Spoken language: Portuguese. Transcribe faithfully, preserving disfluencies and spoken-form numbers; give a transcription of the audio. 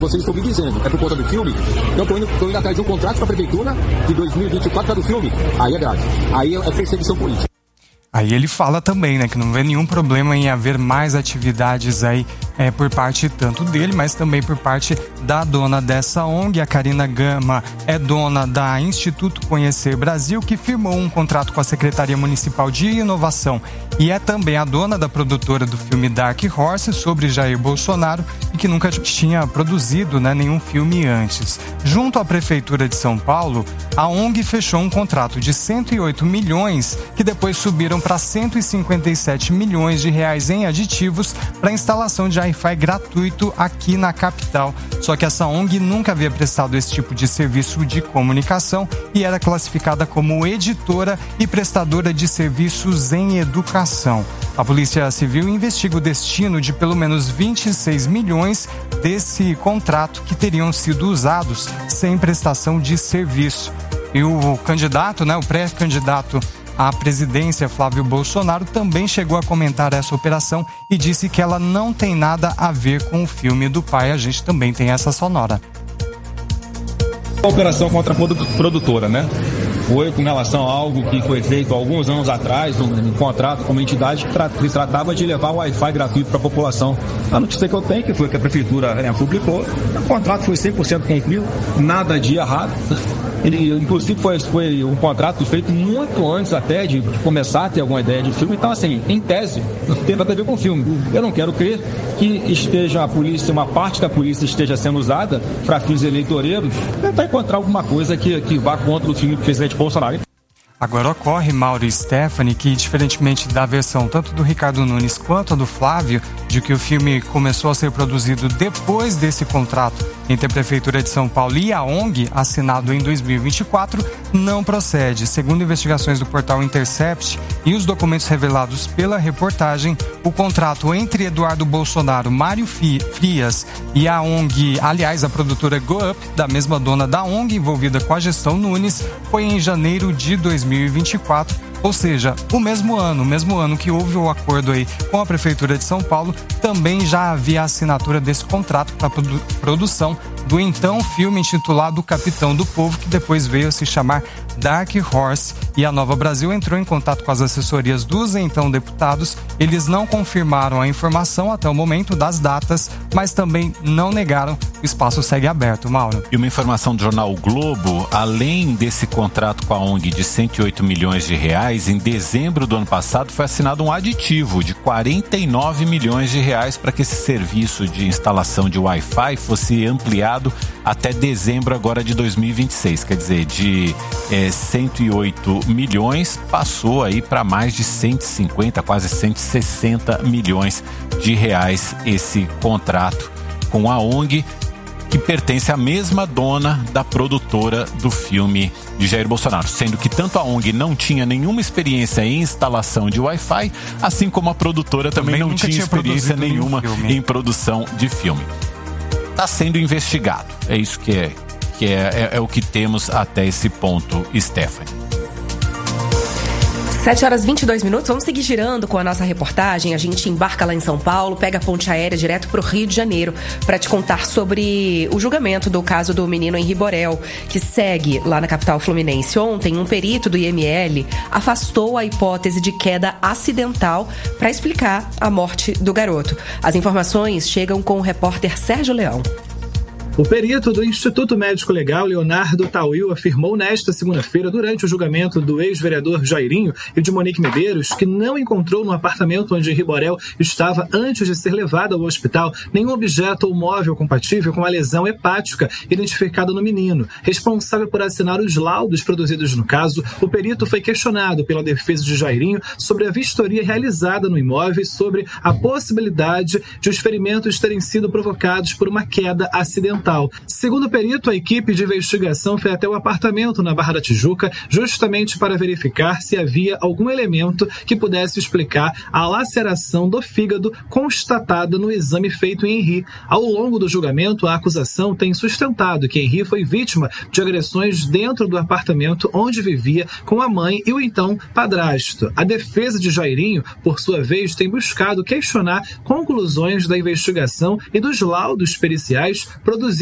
Vocês estão me dizendo, é por conta do filme? Então estou indo, tô indo atrás de um contrato com a prefeitura de dois mil e vinte e quatro para do filme. Aí é grave. Aí é perseguição política. Aí ele fala também, né, que não vê nenhum problema em haver mais atividades aí é, por parte tanto dele, mas também por parte da dona dessa O N G. A Karina Gama é dona da Instituto Conhecer Brasil, que firmou um contrato com a Secretaria Municipal de Inovação e é também a dona da produtora do filme Dark Horse sobre Jair Bolsonaro e que nunca tinha produzido, né, nenhum filme antes. Junto à Prefeitura de São Paulo, a O N G fechou um contrato de cento e oito milhões que depois subiram para cento e cinquenta e sete milhões de reais em aditivos para instalação de Wi-Fi gratuito aqui na capital. Só que essa O N G nunca havia prestado esse tipo de serviço de comunicação e era classificada como editora e prestadora de serviços em educação. A Polícia Civil investiga o destino de pelo menos vinte e seis milhões desse contrato que teriam sido usados sem prestação de serviço. E o candidato, né, o pré-candidato à presidência, Flávio Bolsonaro, também chegou a comentar essa operação e disse que ela não tem nada a ver com o filme do pai. A gente também tem essa sonora. A operação contra a produtora, né? Foi com relação a algo que foi feito há alguns anos atrás, um, um contrato com uma entidade que, tra- que tratava de levar o Wi-Fi gratuito para a população. A notícia que eu tenho, que foi que a Prefeitura né, publicou, o contrato foi cem por cento cumprido, nada de errado. Ele, inclusive, foi, foi um contrato feito muito antes até de, de começar a ter alguma ideia de filme. Então, assim, em tese, não tem nada a ver com o filme. Eu não quero crer que esteja a polícia, uma parte da polícia esteja sendo usada para fins eleitoreiros, tentar encontrar alguma coisa que, que vá contra o filme do presidente Bolsonaro. Agora ocorre, Mauro e Stephanie, que diferentemente da versão tanto do Ricardo Nunes quanto do Flávio, de que o filme começou a ser produzido depois desse contrato entre a Prefeitura de São Paulo e a O N G, assinado em dois mil e vinte e quatro, não procede. Segundo investigações do portal Intercept e os documentos revelados pela reportagem, o contrato entre Eduardo Bolsonaro, Mário Frias e a O N G, aliás, a produtora Go Up, da mesma dona da O N G envolvida com a gestão Nunes, foi em janeiro de dois mil e vinte e quatro, ou seja, o mesmo ano, o mesmo ano que houve o acordo aí com a Prefeitura de São Paulo, também já havia a assinatura desse contrato para a produ- produção do então filme intitulado Capitão do Povo, que depois veio a se chamar Dark Horse, e a Nova Brasil entrou em contato com as assessorias dos então deputados. Eles não confirmaram a informação até o momento das datas, mas também não negaram. O espaço segue aberto, Mauro. E uma informação do jornal o Globo, além desse contrato com a O N G de cento e oito milhões de reais, em dezembro do ano passado foi assinado um aditivo de quarenta e nove milhões de reais para que esse serviço de instalação de Wi-Fi fosse ampliado até dezembro agora de dois mil e vinte e seis. Quer dizer, de é, cento e oito milhões passou aí para mais de cento e cinquenta, quase cento e sessenta milhões de reais esse contrato com a O N G, que pertence à mesma dona da produtora do filme de Jair Bolsonaro, sendo que tanto a O N G não tinha nenhuma experiência em instalação de Wi-Fi, assim como a produtora também, também não tinha, tinha experiência nenhuma em produção de filme. Está sendo investigado, é isso que é, que é, é, é o que temos até esse ponto, Stephanie. sete horas e vinte e dois minutos, vamos seguir girando com a nossa reportagem. A gente embarca lá em São Paulo, pega a ponte aérea direto para o Rio de Janeiro para te contar sobre o julgamento do caso do menino Henri Borel, que segue lá na capital fluminense. Ontem, um perito do I M L afastou a hipótese de queda acidental para explicar a morte do garoto. As informações chegam com o repórter Sérgio Leão. O perito do Instituto Médico Legal, Leonardo Tauil, afirmou nesta segunda-feira, durante o julgamento do ex-vereador Jairinho e de Monique Medeiros, que não encontrou no apartamento onde Henri Borel estava antes de ser levado ao hospital nenhum objeto ou móvel compatível com a lesão hepática identificada no menino. Responsável por assinar os laudos produzidos no caso, o perito foi questionado pela defesa de Jairinho sobre a vistoria realizada no imóvel e sobre a possibilidade de os ferimentos terem sido provocados por uma queda acidental. Segundo o perito, a equipe de investigação foi até o apartamento na Barra da Tijuca justamente para verificar se havia algum elemento que pudesse explicar a laceração do fígado constatada no exame feito em Henri. Ao longo do julgamento, a acusação tem sustentado que Henri foi vítima de agressões dentro do apartamento onde vivia com a mãe e o então padrasto. A defesa de Jairinho, por sua vez, tem buscado questionar conclusões da investigação e dos laudos periciais produzidos